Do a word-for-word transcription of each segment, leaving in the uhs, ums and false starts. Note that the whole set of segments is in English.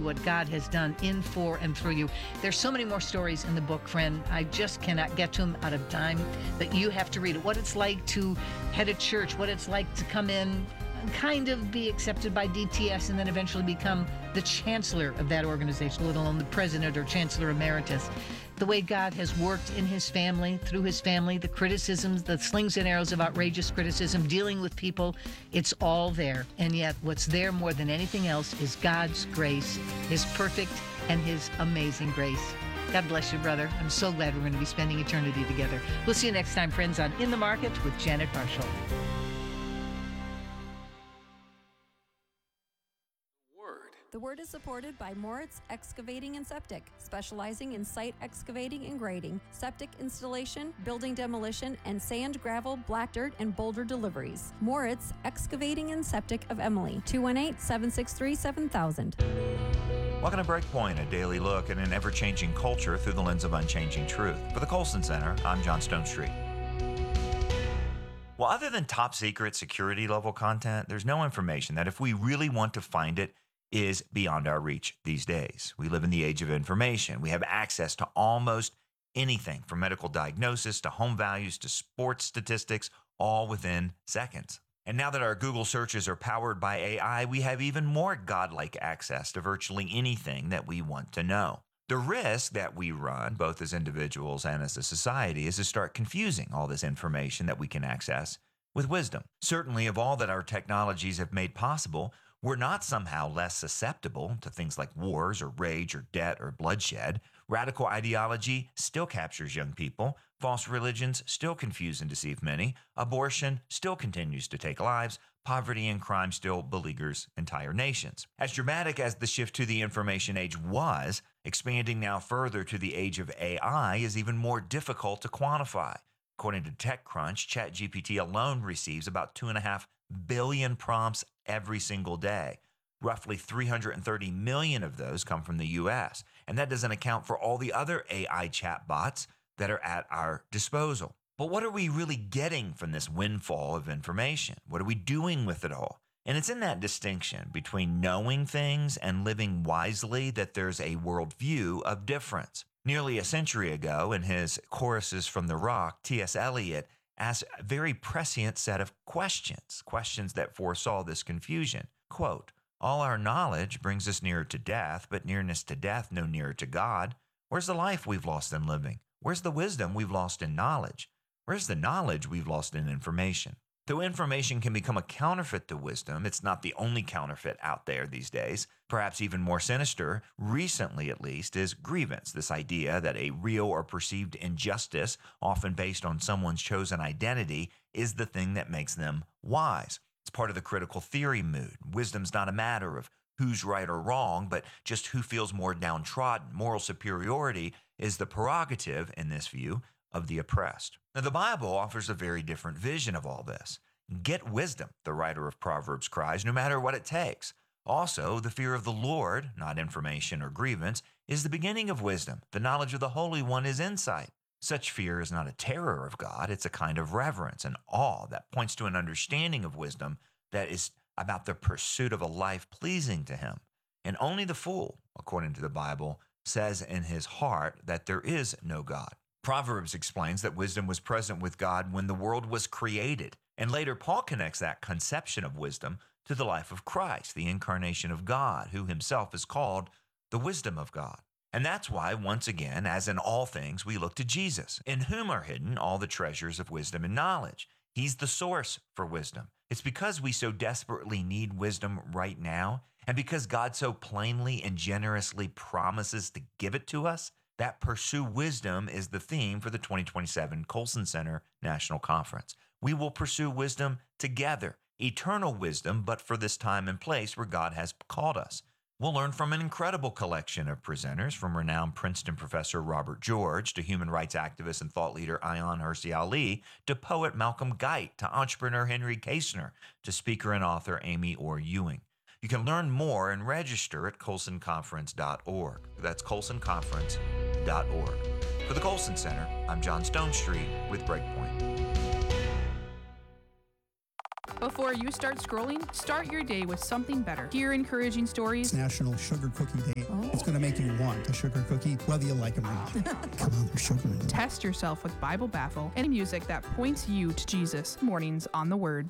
what God has done in, for, and through you. There's so many more stories in the book, friend. I just cannot get to them out of time, that you have to read it. What it's like to head a church, what it's like to come in, kind of be accepted by D T S, and then eventually become the chancellor of that organization, let alone the president or chancellor emeritus. The way God has worked in his family, through his family, the criticisms, the slings and arrows of outrageous criticism, dealing with people, it's all there. And yet what's there more than anything else is God's grace, his perfect and his amazing grace. God bless you, brother. I'm so glad we're going to be spending eternity together. We'll see you next time, friends, on In the Market with Janet Marshall. The Word is supported by Moritz Excavating and Septic, specializing in site excavating and grading, septic installation, building demolition, and sand, gravel, black dirt, and boulder deliveries. Moritz Excavating and Septic of Emily, two one eight, seven six three, seven thousand. Welcome to Breakpoint, a daily look at an ever-changing culture through the lens of unchanging truth. For the Colson Center, I'm John Stonestreet. Well, other than top-secret security-level content, there's no information that if we really want to find it, is beyond our reach these days. We live in the age of information. We have access to almost anything from medical diagnosis to home values to sports statistics, all within seconds. And now that our Google searches are powered by A I, we have even more godlike access to virtually anything that we want to know. The risk that we run, both as individuals and as a society, is to start confusing all this information that we can access with wisdom. Certainly, of all that our technologies have made possible, we're not somehow less susceptible to things like wars or rage or debt or bloodshed. Radical ideology still captures young people. False religions still confuse and deceive many. Abortion still continues to take lives. Poverty and crime still beleaguers entire nations. As dramatic as the shift to the information age was, expanding now further to the age of A I is even more difficult to quantify. According to TechCrunch, ChatGPT alone receives about two and a half billion prompts every single day. Roughly three hundred thirty million of those come from the U S, and that doesn't account for all the other A I chatbots that are at our disposal. But what are we really getting from this windfall of information? What are we doing with it all? And it's in that distinction between knowing things and living wisely that there's a worldview of difference. Nearly a century ago, in his Choruses from the Rock, T S Eliot asked a very prescient set of questions, questions that foresaw this confusion. Quote, "All our knowledge brings us nearer to death, but nearness to death no nearer to God. Where's the life we've lost in living? Where's the wisdom we've lost in knowledge? Where's the knowledge we've lost in information?" Though information can become a counterfeit to wisdom, it's not the only counterfeit out there these days. Perhaps even more sinister, recently at least, is grievance, this idea that a real or perceived injustice, often based on someone's chosen identity, is the thing that makes them wise. It's part of the critical theory mood. Wisdom's not a matter of who's right or wrong, but just who feels more downtrodden. Moral superiority is the prerogative, in this view, of the oppressed. Now, the Bible offers a very different vision of all this. Get wisdom, the writer of Proverbs cries, no matter what it takes. Also, the fear of the Lord, not information or grievance, is the beginning of wisdom. The knowledge of the Holy One is insight. Such fear is not a terror of God. It's a kind of reverence and awe that points to an understanding of wisdom that is about the pursuit of a life pleasing to Him. And only the fool, according to the Bible, says in his heart that there is no God. Proverbs explains that wisdom was present with God when the world was created. And later, Paul connects that conception of wisdom to the life of Christ, the incarnation of God, who himself is called the wisdom of God. And that's why, once again, as in all things, we look to Jesus, in whom are hidden all the treasures of wisdom and knowledge. He's the source for wisdom. It's because we so desperately need wisdom right now, and because God so plainly and generously promises to give it to us, that Pursue Wisdom is the theme for the twenty twenty-seven Colson Center National Conference. We will pursue wisdom together, eternal wisdom, but for this time and place where God has called us. We'll learn from an incredible collection of presenters, from renowned Princeton professor Robert George to human rights activist and thought leader Ayaan Hirsi Ali, to poet Malcolm Guite, to entrepreneur Henry Kasner, to speaker and author Amy Orr Ewing. You can learn more and register at colson conference dot org. That's colson conference dot org. For the Colson Center, I'm John Stonestreet with Breakpoint. Before you start scrolling, start your day with something better. Hear encouraging stories. It's National Sugar Cookie Day. Oh. It's going to make you want a sugar cookie, whether you like them or not. Come on, there's sugar in them. Test yourself with Bible Baffle and music that points you to Jesus. Mornings on the Word.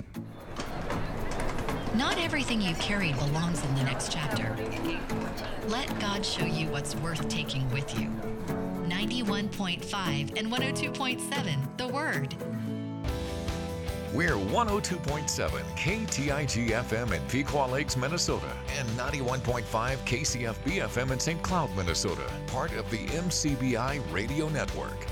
Not everything you carry belongs in the next chapter. Let God show you what's worth taking with you. ninety-one point five and one oh two point seven, The Word. We're one oh two point seven K T I G F M in Pequot Lakes, Minnesota, and ninety-one point five K C F B F M in Saint Cloud, Minnesota, part of the M C B I Radio Network.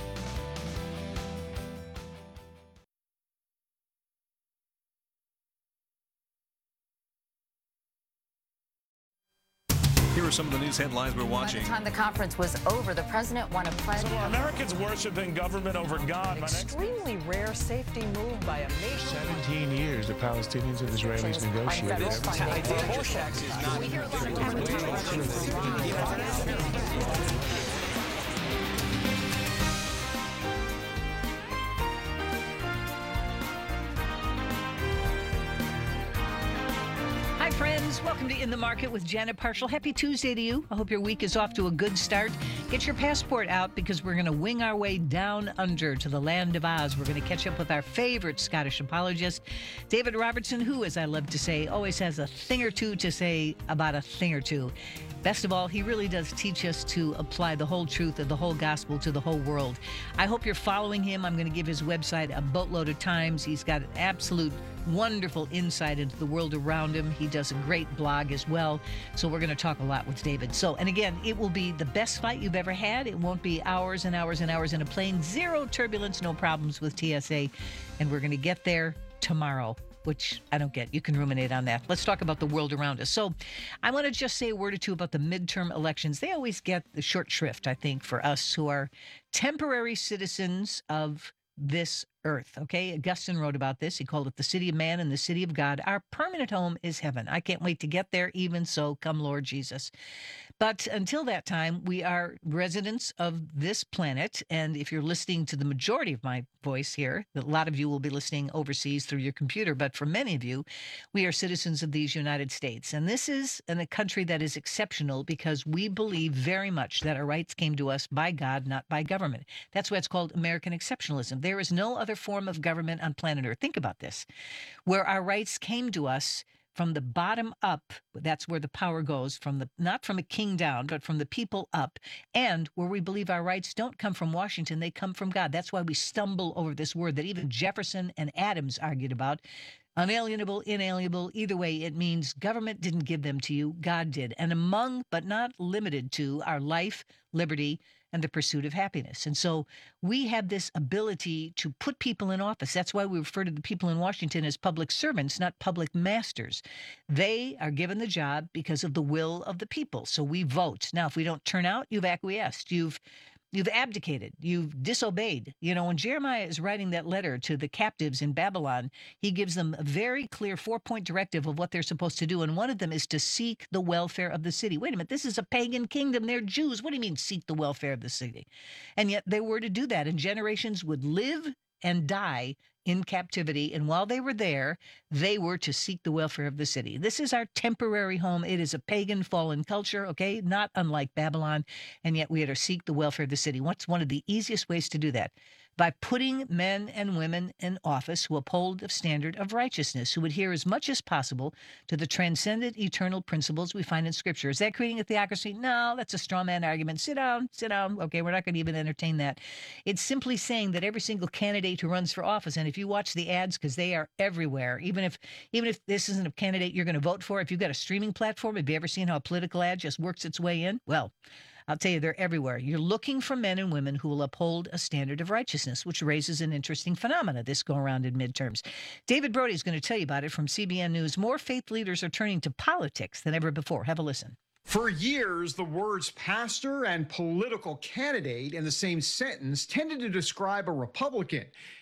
Here are some of the news headlines we're watching. By the time the conference was over, the president won a pledge. So are Americans worshiping government over God? An extremely rare safety move by a nation. seventeen years the Palestinians and Israelis negotiated. Hi, friends. Welcome to In the Market with Janet Parshall. Happy Tuesday to you. I hope your week is off to a good start. Get your passport out because we're going to wing our way down under to the land of Oz. We're going to catch up with our favorite Scottish apologist, David Robertson, who, as I love to say, always has a thing or two to say about a thing or two. Best of all, he really does teach us to apply the whole truth of the whole gospel to the whole world. I hope you're following him. I'm going to give his website a boatload of times. He's got an absolute wonderful insight into the world around him. He does a great blog as well. So we're going to talk a lot with David. So, and again, it will be the best flight you've ever had. It won't be hours and hours and hours in a plane. Zero turbulence, no problems with T S A. And we're going to get there tomorrow, which I don't get. You can ruminate on that. Let's talk about the world around us. So I want to just say a word or two about the midterm elections. They always get the short shrift, I think, for us who are temporary citizens of this earth. Okay, Augustine wrote about this. He called it the city of man and the city of God. Our permanent home is heaven. I can't wait to get there. Even so, come Lord Jesus. But until that time, we are residents of this planet. And if you're listening to the majority of my voice here, a lot of you will be listening overseas through your computer. But for many of you, we are citizens of these United States. And this is in a country that is exceptional because we believe very much that our rights came to us by God, not by government. That's why it's called American exceptionalism. There is no other form of government on planet Earth. Think about this, where our rights came to us from the bottom up. That's where the power goes, from the not from a king down, but from the people up, and where we believe our rights don't come from Washington, they come from God. That's why we stumble over this word that even Jefferson and Adams argued about. Unalienable, inalienable, either way, it means government didn't give them to you, God did. And among, but not limited to, our life, liberty, and the pursuit of happiness. And so we have this ability to put people in office. That's why we refer to the people in Washington as public servants, not public masters. They are given the job because of the will of the people. So we vote. Now, if we don't turn out, you've acquiesced. You've You've abdicated. You've disobeyed. You know, when Jeremiah is writing that letter to the captives in Babylon, he gives them a very clear four-point directive of what they're supposed to do. And one of them is to seek the welfare of the city. Wait a minute, this is a pagan kingdom. They're Jews. What do you mean seek the welfare of the city? And yet they were to do that. And generations would live and die in captivity. And while they were there, they were to seek the welfare of the city. This is our temporary home. It is a pagan fallen culture, okay, not unlike Babylon. And yet we are to seek the welfare of the city. What's one of the easiest ways to do that? By putting men and women in office who uphold the standard of righteousness, who adhere as much as possible to the transcendent eternal principles we find in Scripture. Is that creating a theocracy? No, that's a straw man argument. Sit down, sit down. Okay, we're not going to even entertain that. It's simply saying that every single candidate who runs for office, and if you watch the ads, because they are everywhere, even if even if this isn't a candidate you're going to vote for, if you've got a streaming platform, have you ever seen how a political ad just works its way in? Well, I'll tell you, they're everywhere. You're looking for men and women who will uphold a standard of righteousness, which raises an interesting phenomena this go around in midterms. David Brody is going to tell you about it from C B N News. More faith leaders are turning to politics than ever before. Have a listen. For years, the words pastor and political candidate in the same sentence tended to describe a Republican.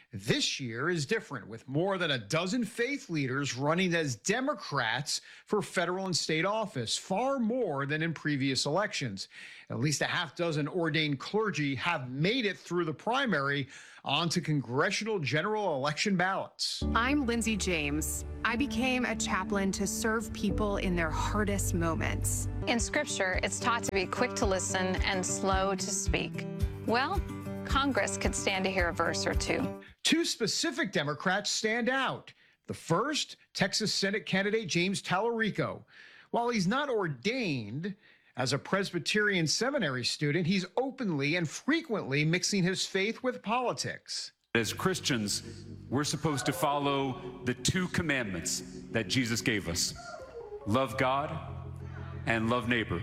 This year is different, with more than a dozen faith leaders running as Democrats for federal and state office, far more than in previous elections. At least a half dozen ordained clergy have made it through the primary onto congressional general election ballots. I'm Lindsay James. I became a chaplain to serve people in their hardest moments. In Scripture, it's taught to be quick to listen and slow to speak. Well, Congress could stand to hear a verse or two. Two specific Democrats stand out. The first, Texas Senate candidate James Tallarico. While he's not ordained, as a Presbyterian seminary student, he's openly and frequently mixing his faith with politics. As Christians, we're supposed to follow the two commandments that Jesus gave us: love God and love neighbor.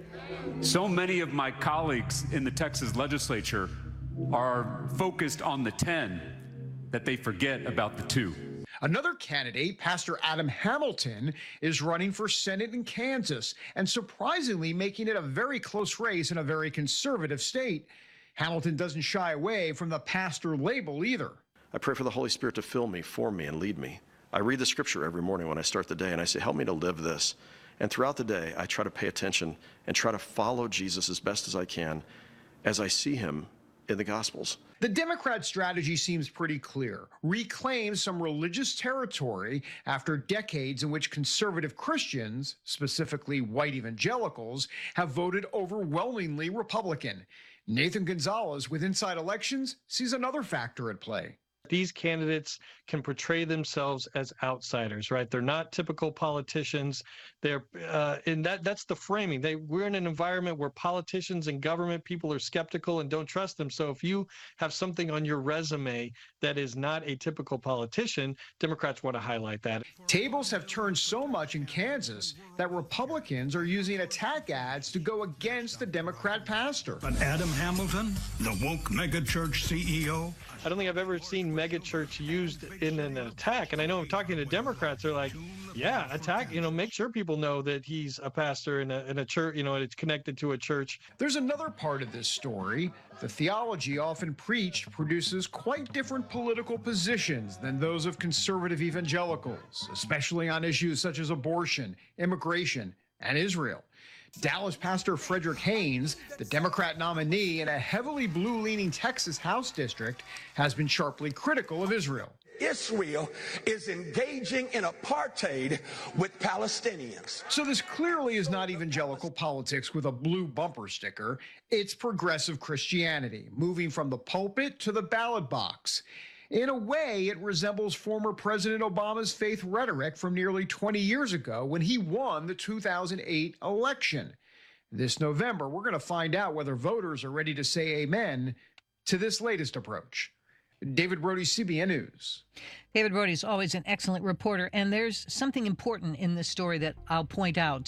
So many of my colleagues in the Texas legislature are focused on the ten that they forget about the two. Another candidate, Pastor Adam Hamilton, is running for Senate in Kansas and surprisingly making it a very close race in a very conservative state. Hamilton doesn't shy away from the pastor label either. I pray for the Holy Spirit to fill me, form me, and lead me. I read the scripture every morning when I start the day, and I say, help me to live this. And throughout the day, I try to pay attention and try to follow Jesus as best as I can as I see him in the Gospels. The Democrat strategy seems pretty clear. Reclaim some religious territory after decades in which conservative Christians, specifically white evangelicals, have voted overwhelmingly Republican. Nathan Gonzalez with Inside Elections sees another factor at play. These candidates can portray themselves as outsiders, right? They're not typical politicians. They're, uh, and that that's the framing. They we're in an environment where politicians and government people are skeptical and don't trust them. So if you have something on your resume that is not a typical politician, Democrats want to highlight that. Tables have turned so much in Kansas that Republicans are using attack ads to go against the Democrat pastor. But Adam Hamilton, the woke megachurch C E O, I don't think I've ever seen megachurch used in an attack. And I know I'm talking to Democrats, they're like, yeah, attack, you know, make sure people know that he's a pastor in a, in a church, you know, and it's connected to a church. There's another part of this story. The theology often preached produces quite different political positions than those of conservative evangelicals, especially on issues such as abortion, immigration, and Israel. Dallas pastor Frederick Haynes, the Democrat nominee in a heavily blue-leaning Texas House district, has been sharply critical of Israel. Israel is engaging in apartheid with Palestinians. So this clearly is not evangelical politics with a blue bumper sticker. It's progressive Christianity, moving from the pulpit to the ballot box. In a way, it resembles former President Obama's faith rhetoric from nearly twenty years ago when he won the two thousand eight election. This November, we're going to find out whether voters are ready to say amen to this latest approach. David Brody, C B N News. David Brody is always an excellent reporter, and there's something important in this story that I'll point out.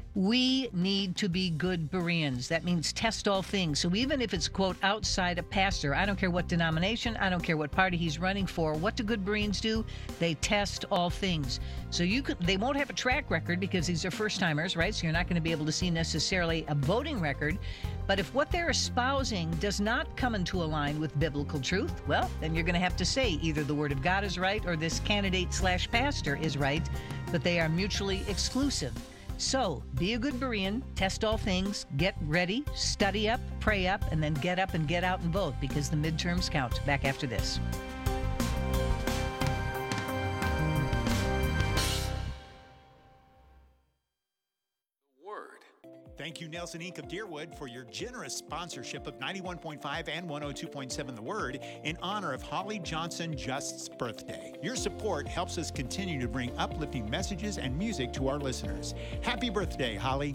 We need to be good Bereans. That means test all things. So even if it's, quote, outside a pastor, I don't care what denomination, I don't care what party he's running for, what do good Bereans do? They test all things. So you could, they won't have a track record because these are first-timers, right? So you're not going to be able to see necessarily a voting record. But if what they're espousing does not come into a line with biblical truth, well, then you're going to have to say either the Word of God is right or this candidate slash pastor is right, but they are mutually exclusive. So be a good Berean, test all things, get ready, study up, pray up, and then get up and get out and vote because the midterms count. Back after this. Thank you, Nelson Incorporated of Deerwood, for your generous sponsorship of ninety-one point five and one oh two point seven The Word in honor of Holly Johnson Just's birthday. Your support helps us continue to bring uplifting messages and music to our listeners. Happy birthday, Holly.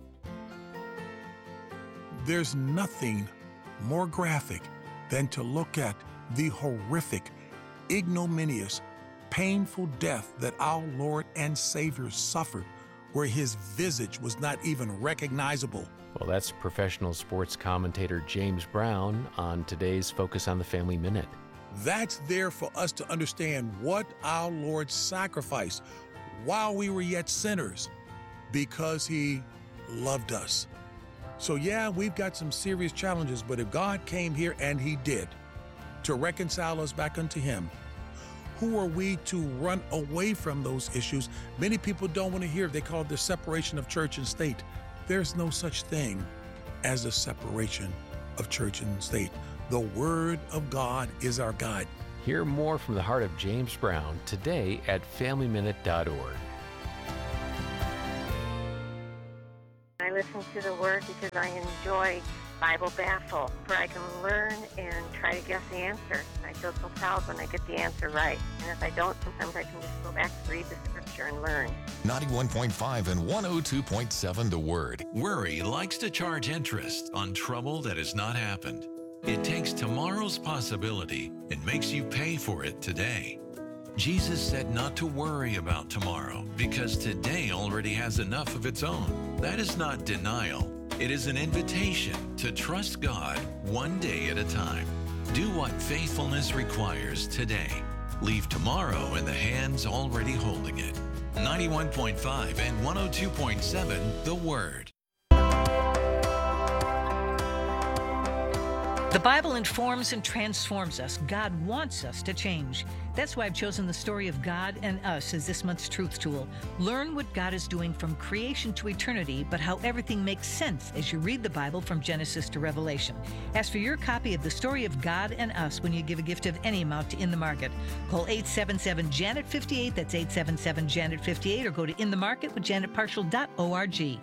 There's nothing more graphic than to look at the horrific, ignominious, painful death that our Lord and Savior suffered, where his visage was not even recognizable. Well, that's professional sports commentator James Brown on today's Focus on the Family Minute. That's there for us to understand what our Lord sacrificed while we were yet sinners, because he loved us. So yeah, we've got some serious challenges, but if God came here, and he did, to reconcile us back unto him? Who are we to run away from those issues? Many people don't want to hear it. They call it the separation of church and state. There's no such thing as a separation of church and state. The Word of God is our guide. Hear more from the heart of James Brown today at family minute dot org. I listen to the Word because I enjoy Bible Baffle, where I can learn and try to guess the answer. I feel so proud when I get the answer right. And if I don't, sometimes I can just go back and read the scripture and learn. ninety-one point five and one oh two point seven The Word. Worry likes to charge interest on trouble that has not happened. It takes tomorrow's possibility and makes you pay for it today. Jesus said not to worry about tomorrow because today already has enough of its own. That is not denial. It is an invitation to trust God one day at a time. Do what faithfulness requires today. Leave tomorrow in the hands already holding it. ninety-one point five and one oh two point seven The Word. The Bible informs and transforms us. God wants us to change. That's why I've chosen the story of God and us as this month's Truth Tool. Learn what God is doing from creation to eternity, but how everything makes sense as you read the Bible from Genesis to Revelation. Ask for your copy of the story of God and us when you give a gift of any amount to In the Market. Call eight seven seven, Janet fifty-eight, that's eight seven seven, Janet fifty-eight, or go to in the market with janet partial dot org.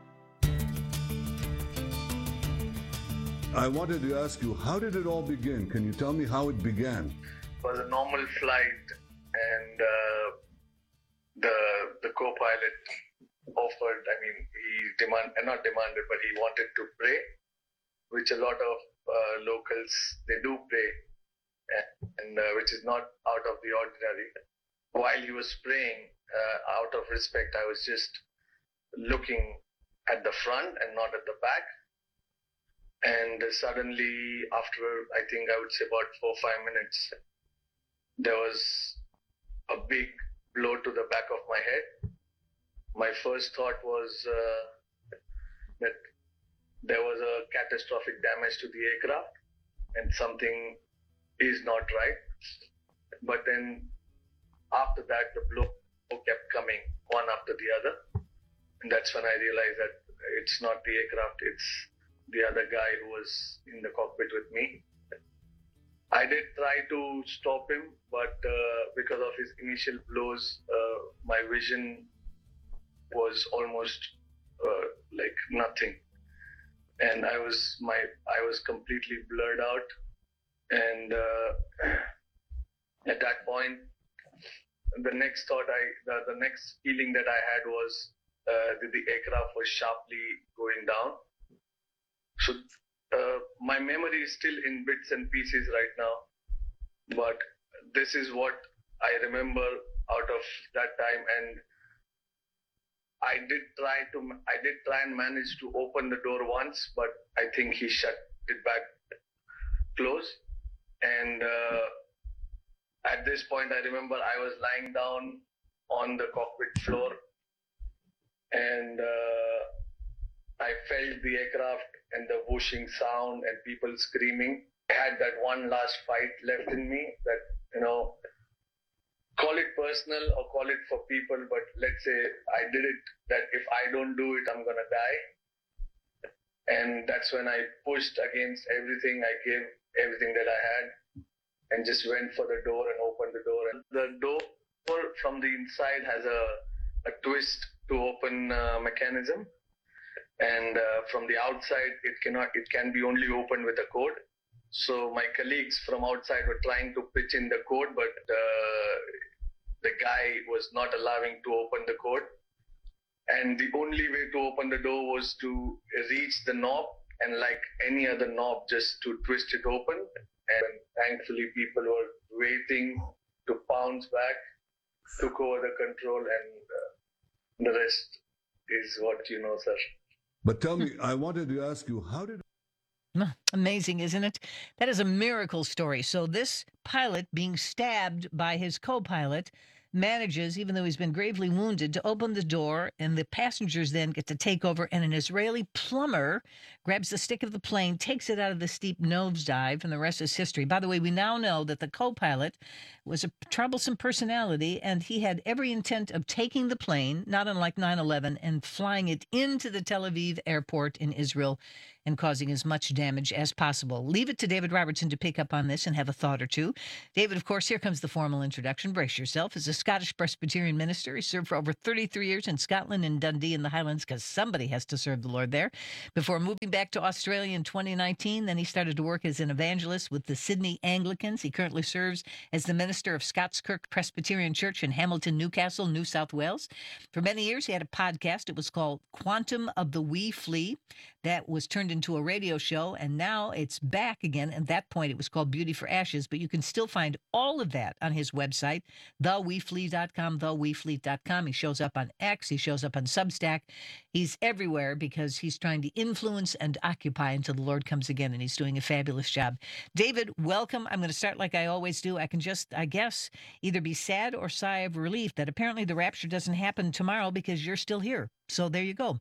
I wanted to ask you, how did it all begin? Can you tell me how it began? It was a normal flight, and uh, the the co-pilot offered, I mean, he demand, not demanded, but he wanted to pray, which a lot of uh, locals, they do pray, and, and uh, which is not out of the ordinary. While he was praying, uh, out of respect, I was just looking at the front and not at the back. And suddenly, after I think I would say about four or five minutes, there was a big blow to the back of my head. My first thought was uh, that there was a catastrophic damage to the aircraft and something is not right. But then after that, the blow kept coming one after the other. And that's when I realized that it's not the aircraft, it's the other guy who was in the cockpit with me. I did try to stop him, but uh, because of his initial blows, uh, my vision was almost uh, like nothing, and I was my I was completely blurred out. And uh, at that point, the next thought I the, the next feeling that I had was uh, that the aircraft was sharply going down. So uh, my memory is still in bits and pieces right now, but this is what I remember out of that time. And I did try to, I did try and manage to open the door once, but I think he shut it back close. And uh, at this point, I remember I was lying down on the cockpit floor, and uh, I felt the aircraft and the whooshing sound and people screaming. I had that one last fight left in me that, you know, call it personal or call it for people, but let's say I did it, that if I don't do it, I'm going to die. And that's when I pushed against everything. I gave everything that I had and just went for the door and opened the door. And the door from the inside has a, a twist to open uh, mechanism. And uh, from the outside, it cannot. It can be only opened with a code. So my colleagues from outside were trying to pitch in the code, but uh, the guy was not allowing to open the code. And the only way to open the door was to reach the knob, and like any other knob, just to twist it open. And thankfully, people were waiting to pounce back, took over the control, and uh, the rest is what you know, sir. But tell me, I wanted to ask you, how did... Amazing, isn't it? That is a miracle story. So this pilot being stabbed by his co-pilot, manages, even though he's been gravely wounded, to open the door, and the passengers then get to take over, and an Israeli plumber grabs the stick of the plane, takes it out of the steep nosedive, and the rest is history. By the way, we now know that the co-pilot was a troublesome personality, and he had every intent of taking the plane, not unlike nine eleven, and flying it into the Tel Aviv airport in Israel and causing as much damage as possible. Leave it to David Robertson to pick up on this and have a thought or two. David, of course, here comes the formal introduction. Brace yourself. As a Scottish Presbyterian minister, he served for over thirty-three years in Scotland and Dundee in the Highlands, because somebody has to serve the Lord there. Before moving back to Australia in twenty nineteen, then he started to work as an evangelist with the Sydney Anglicans. He currently serves as the minister of Scottskirk Presbyterian Church in Hamilton, Newcastle, New South Wales. For many years, he had a podcast. It was called Quantum of the Wee Flea. That was turned into a radio show, and now it's back again. At that point, it was called Beauty for Ashes, but you can still find all of that on his website, the wee flea dot com, the wee flea dot com. He shows up on X. He shows up on Substack. He's everywhere because he's trying to influence and occupy until the Lord comes again, and he's doing a fabulous job. David, welcome. I'm going to start like I always do. I can just, I guess, either be sad or sigh of relief that apparently the rapture doesn't happen tomorrow because you're still here. So there you go.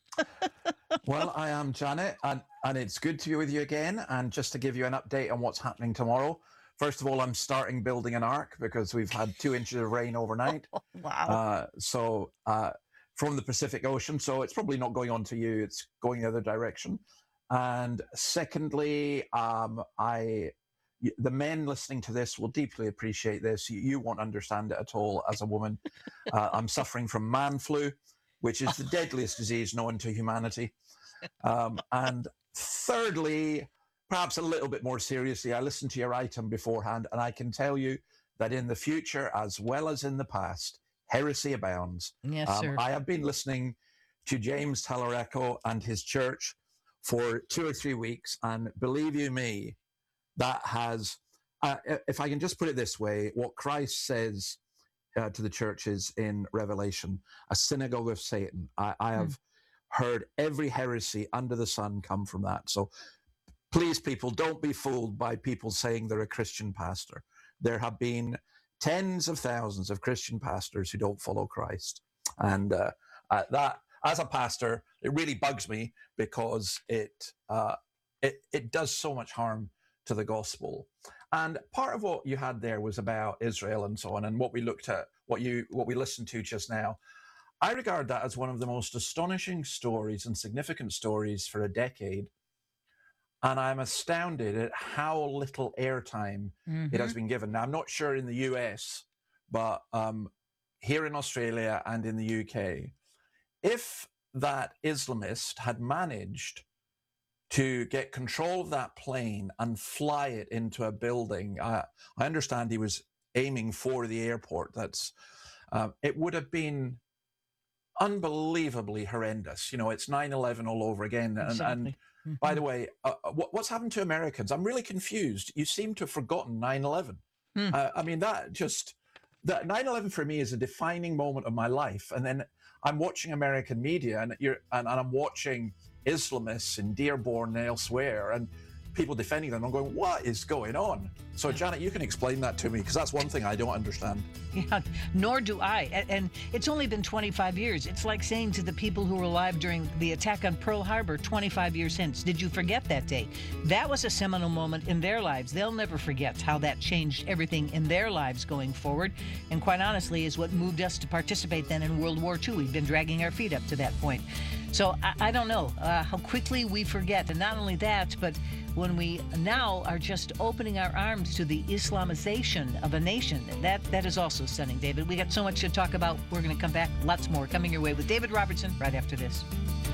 Well, I am Janet, and, and it's good to be with you again. And just to give you an update on what's happening tomorrow, first of all, I'm starting building an ark because we've had two inches of rain overnight. Wow. Uh, so uh, from the Pacific Ocean, so it's probably not going on to you, it's going the other direction. And secondly, um, I the men listening to this will deeply appreciate this. You, you won't understand it at all as a woman. Uh, I'm suffering from man flu, which is the deadliest disease known to humanity. Um, and thirdly, perhaps a little bit more seriously, I listened to your item beforehand, and I can tell you that in the future, as well as in the past, heresy abounds. Yes, um, sir. I have been listening to James Talareco and his church for two or three weeks, and believe you me, that has, uh, if I can just put it this way, what Christ says Uh, to the churches in Revelation, a synagogue of Satan. I, I have mm. heard every heresy under the sun come from that. So please, people, don't be fooled by people saying they're a Christian pastor. There have been tens of thousands of Christian pastors who don't follow Christ. And uh, uh, that, as a pastor, it really bugs me because it, uh, it, it does so much harm to the gospel. And part of what you had there was about Israel and so on, and what we looked at, what you, what we listened to just now. I regard that as one of the most astonishing stories and significant stories for a decade. And I'm astounded at how little airtime mm-hmm. it has been given. Now, I'm not sure in the U S, but um, here in Australia and in the U K, if that Islamist had managed to get control of that plane and fly it into a building. Uh, I understand he was aiming for the airport. That's uh, it would have been unbelievably horrendous. You know, it's nine eleven all over again. And, Exactly. and mm-hmm. by the way, uh, what, what's happened to Americans? I'm really confused. You seem to have forgotten nine eleven. Mm. Uh, I mean, that just that nine eleven for me is a defining moment of my life. And then I'm watching American media, and you're and, and I'm watching Islamists in Dearborn and elsewhere, and people defending them. I'm going, what is going on? So, Janet, you can explain that to me, because that's one thing I don't understand. Yeah, nor do I. And, and it's only been twenty-five years. It's like saying to the people who were alive during the attack on Pearl Harbor twenty-five years since, did you forget that day? That was a seminal moment in their lives. They'll never forget how that changed everything in their lives going forward. And quite honestly, is what moved us to participate then in World War Two. We've been dragging our feet up to that point. So I, I don't know uh, how quickly we forget. And not only that, but when we now are just opening our arms to the Islamization of a nation, that that is also stunning, David. We got so much to talk about. We're going to come back. Lots more coming your way with David Robertson right after this.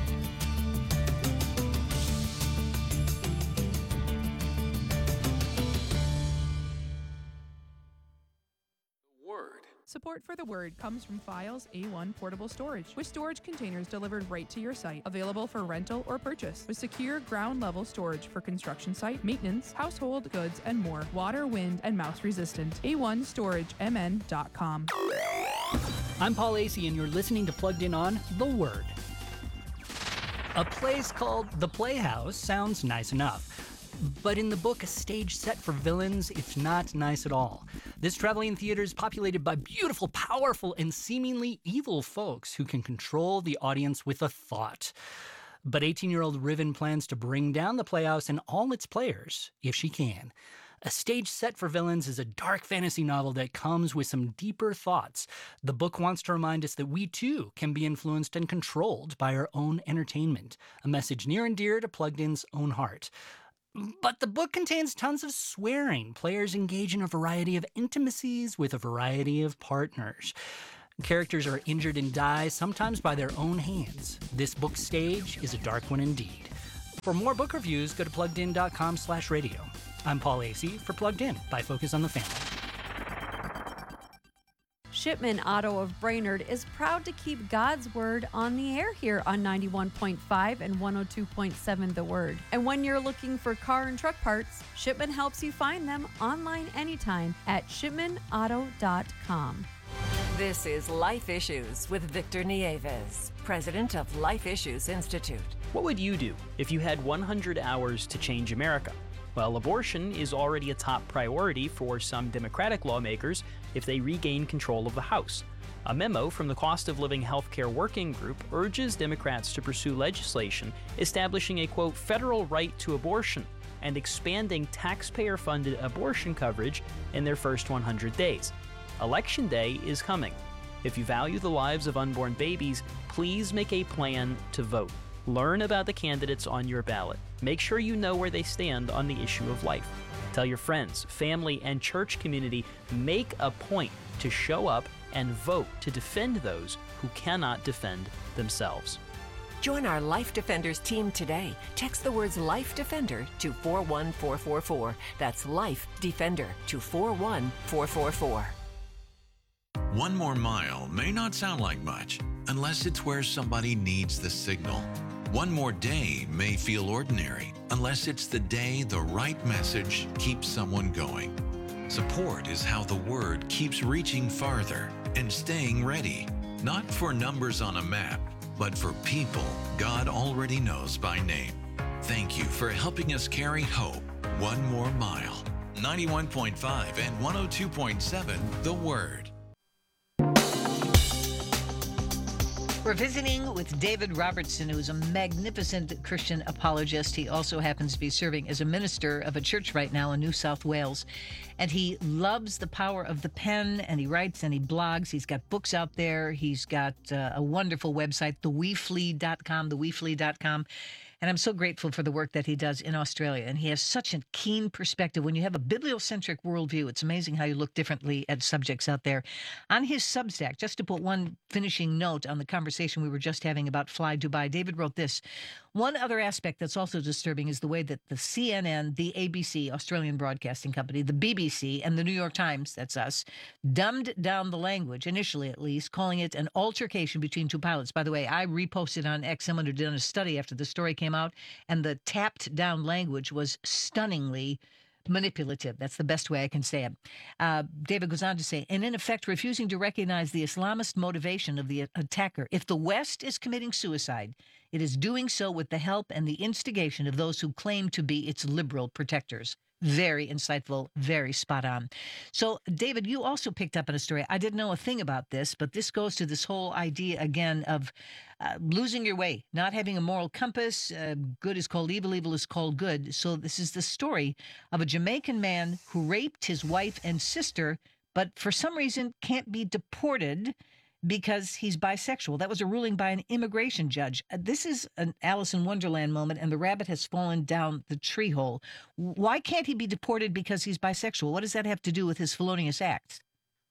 Support for The Word comes from Files A one Portable Storage, with storage containers delivered right to your site, available for rental or purchase, with secure ground-level storage for construction site, maintenance, household goods, and more. Water, wind, and mouse resistant. A one storage M N dot com. I'm Paul Acey, and you're listening to Plugged In on The Word. A place called The Playhouse sounds nice enough. But in the book, A Stage Set for Villains, it's not nice at all. This traveling theater is populated by beautiful, powerful, and seemingly evil folks who can control the audience with a thought. But eighteen-year-old Riven plans to bring down the Playhouse and all its players, if she can. A Stage Set for Villains is a dark fantasy novel that comes with some deeper thoughts. The book wants to remind us that we, too, can be influenced and controlled by our own entertainment, a message near and dear to Plugged In's own heart. But the book contains tons of swearing. Players engage in a variety of intimacies with a variety of partners. Characters are injured and die, sometimes by their own hands. This book stage is a dark one indeed. For more book reviews, go to pluggedin.com slash radio. I'm Paul Acey for Plugged In by Focus on the Family. Shipman Auto of Brainerd is proud to keep God's Word on the air here on ninety-one point five and one oh two point seven The Word. And when you're looking for car and truck parts, Shipman helps you find them online anytime at shipman auto dot com. This is Life Issues with Victor Nieves, president of Life Issues Institute. What would you do if you had one hundred hours to change America? Well, abortion is already a top priority for some Democratic lawmakers if they regain control of the House. A memo from the Cost of Living Healthcare Working Group urges Democrats to pursue legislation establishing a, quote, federal right to abortion and expanding taxpayer-funded abortion coverage in their first one hundred days. Election Day is coming. If you value the lives of unborn babies, please make a plan to vote. Learn about the candidates on your ballot. Make sure you know where they stand on the issue of life. Tell your friends, family, and church community, make a point to show up and vote to defend those who cannot defend themselves. Join our Life Defenders team today. Text the words Life Defender to four one four four four. That's Life Defender to four one four four four. One more mile may not sound like much unless it's where somebody needs the signal. One more day may feel ordinary unless it's the day the right message keeps someone going. Support is how the word keeps reaching farther and staying ready, not for numbers on a map, but for people God already knows by name. Thank you for helping us carry hope one more mile. ninety-one point five and one oh two point seven The Word. We're visiting with David Robertson, who's a magnificent Christian apologist. He also happens to be serving as a minister of a church right now in New South Wales. And he loves the power of the pen, and he writes and he blogs. He's got books out there. He's got uh, a wonderful website, the we flee dot com, the we flee dot com. And I'm so grateful for the work that he does in Australia. And he has such a keen perspective. When you have a bibliocentric worldview, it's amazing how you look differently at subjects out there. On his Substack, just to put one finishing note on the conversation we were just having about Fly Dubai, David wrote this. One other aspect that's also disturbing is the way that the C N N, the A B C, Australian Broadcasting Company, the B B C, and the New York Times, that's us, dumbed down the language, initially at least, calling it an altercation between two pilots. By the way, I reposted on X, someone who did a study after the story came out, and the tapped down language was stunningly manipulative. That's the best way I can say it. Uh, David goes on to say, and in effect, refusing to recognize the Islamist motivation of the attacker. If the West is committing suicide, it is doing so with the help and the instigation of those who claim to be its liberal protectors. Very insightful, very spot on. So, David, you also picked up on a story. I didn't know a thing about this, but this goes to this whole idea again of uh, losing your way, not having a moral compass. Uh, good is called evil, evil is called good. So this is the story of a Jamaican man who raped his wife and sister, but for some reason can't be deported because he's bisexual. That was a ruling by an immigration judge. Uh, this is an Alice in Wonderland moment, and the rabbit has fallen down the tree hole. Why can't he be deported because he's bisexual? What does that have to do with his felonious acts?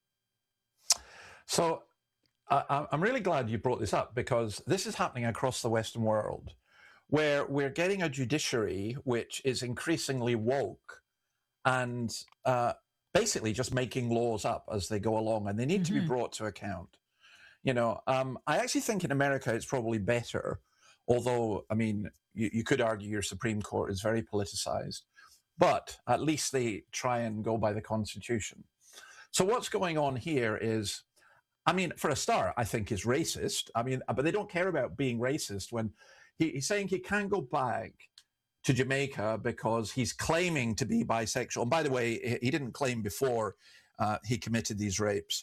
So uh, I'm really glad you brought this up, because this is happening across the Western world, where we're getting a judiciary which is increasingly woke and uh, basically just making laws up as they go along, and they need mm-hmm. to be brought to account. You know, um, I actually think in America it's probably better, although, I mean, you, you could argue your Supreme Court is very politicized, but at least they try and go by the Constitution. So what's going on here is, I mean, for a start, I think is racist. I mean, but they don't care about being racist when he, he's saying he can't go back to Jamaica because he's claiming to be bisexual. And by the way, he didn't claim before uh, he committed these rapes.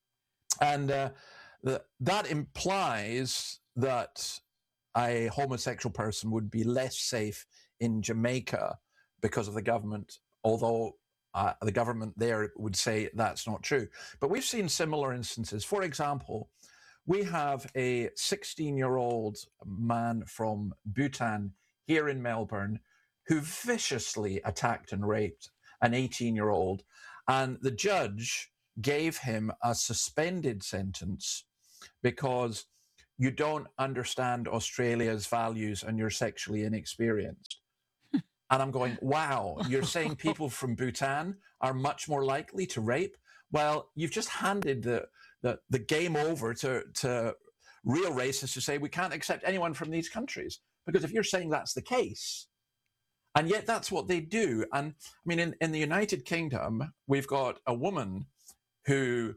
And uh, the, that implies that a homosexual person would be less safe in Jamaica because of the government, although uh, the government there would say that's not true. But we've seen similar instances. For example, we have a sixteen-year-old man from Bhutan here in Melbourne who viciously attacked and raped an eighteen-year-old, and the judge gave him a suspended sentence because you don't understand Australia's values and you're sexually inexperienced. And I'm going, wow, you're saying people from Bhutan are much more likely to rape? Well, you've just handed the the, the game over to, to real racists who say we can't accept anyone from these countries. Because if you're saying that's the case, and yet that's what they do. And I mean, in, in the United Kingdom, we've got a woman who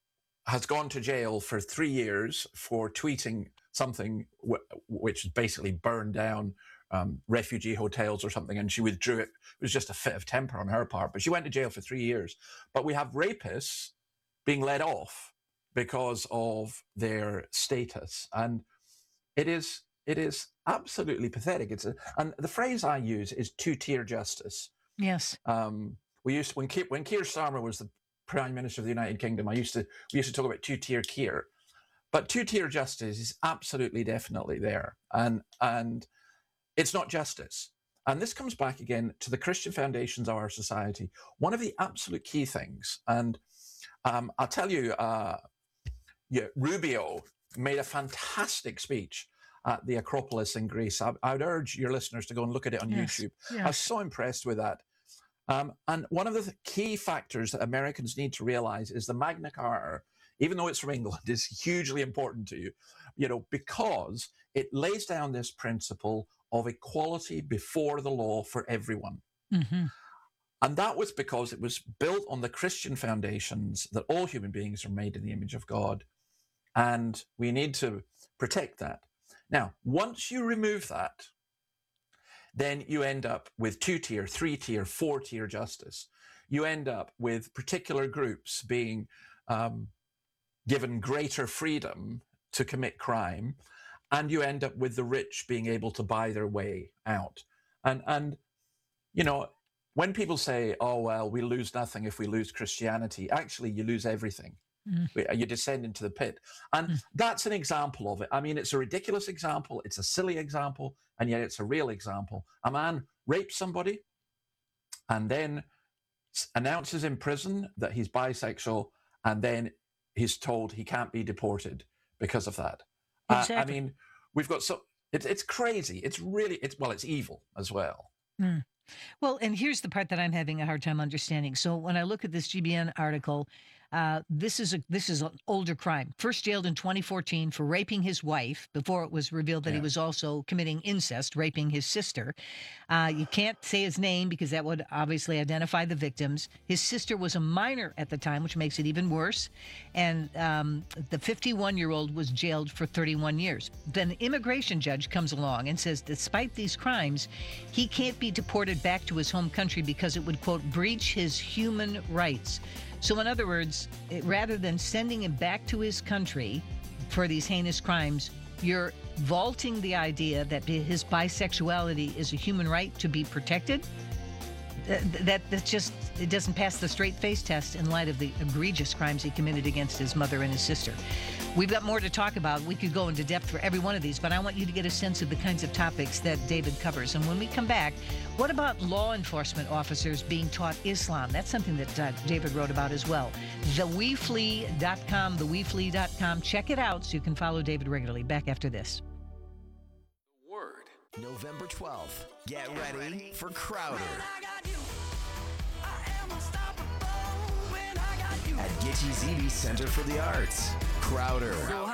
has gone to jail for three years for tweeting something w- which basically burned down um, refugee hotels or something, and she withdrew it. It was just a fit of temper on her part, but she went to jail for three years. But we have rapists being let off because of their status. And it is it is absolutely pathetic. It's a, and the phrase I use is two-tier justice. Yes. Um, we used when Keir, when Keir Starmer was the Prime Minister of the United Kingdom, I used to we used to talk about two-tier Keir, but two-tier justice is absolutely definitely there, and and it's not justice. And this comes back again to the Christian foundations of our society. One of the absolute key things, and um, I'll tell you, uh, yeah, Rubio made a fantastic speech at the Acropolis in Greece. I, I would urge your listeners to go and look at it on Yes, YouTube. yes. I was so impressed with that. Um, and one of the th- key factors that Americans need to realize is the Magna Carta, even though it's from England, is hugely important to you, you know, because it lays down this principle of equality before the law for everyone. Mm-hmm. And that was because it was built on the Christian foundations that all human beings are made in the image of God. And we need to protect that. Now, once you remove that, then you end up with two-tier, three-tier, four-tier justice. You end up with particular groups being um, given greater freedom to commit crime, and you end up with the rich being able to buy their way out. And, and you know, when people say, oh, well, we lose nothing if we lose Christianity, actually, you lose everything. Mm. You descend into the pit. And mm. that's an example of it. I mean, it's a ridiculous example. It's a silly example. And yet it's a real example. A man rapes somebody and then announces in prison that he's bisexual. And then he's told he can't be deported because of that. Exactly. Uh, I mean, we've got so it's it's crazy. It's really, it's well, it's evil as well. Mm. Well, and here's the part that I'm having a hard time understanding. So when I look at this G B N article, uh, this is a this is an older crime. First jailed in twenty fourteen for raping his wife before it was revealed that yeah. he was also committing incest, raping his sister. Uh, you can't say his name because that would obviously identify the victims. His sister was a minor at the time, which makes it even worse. And um, the fifty-one-year-old was jailed for thirty-one years. Then the immigration judge comes along and says, despite these crimes, he can't be deported back to his home country because it would, quote, breach his human rights. So in other words, it, rather than sending him back to his country for these heinous crimes, you're vaulting the idea that his bisexuality is a human right to be protected. That, that that's just, it doesn't pass the straight face test in light of the egregious crimes he committed against his mother and his sister. We've got more to talk about. We could go into depth for every one of these, but I want you to get a sense of the kinds of topics that David covers. And when we come back, what about law enforcement officers being taught Islam? That's something that uh, David wrote about as well. the we flee dot com, the we flee dot com. Check it out so you can follow David regularly. Back after this. Word, November twelfth. Get, Get ready, ready for Crowder. At Gitche Ziti Center for the Arts. Crowder.